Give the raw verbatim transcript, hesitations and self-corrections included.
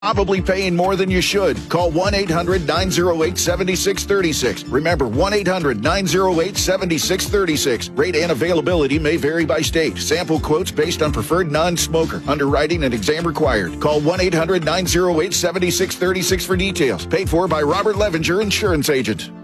Probably paying more than you should. Call one eight hundred nine oh eight seven six three six. Remember, one eight hundred nine oh eight seven six three six. Rate and availability may vary by state. Sample quotes based on preferred non-smoker. Underwriting and exam required. Call one eight hundred nine oh eight seven six three six for details. Paid for by Robert Levinger, Insurance Agent.